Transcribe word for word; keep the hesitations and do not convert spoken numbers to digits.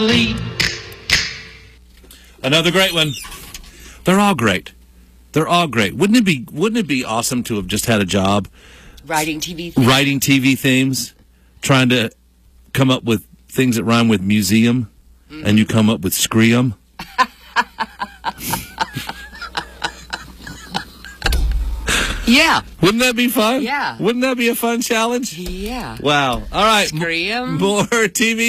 Another great one. They're all great. They're all great. Wouldn't it be wouldn't it be awesome to have just had a job writing T V themes? Writing T V themes, trying to come up with things that rhyme with museum, mm-hmm. and you come up with scream? Yeah. Wouldn't that be fun? Yeah. Wouldn't that be a fun challenge? Yeah. Wow. All right. Scream. More T V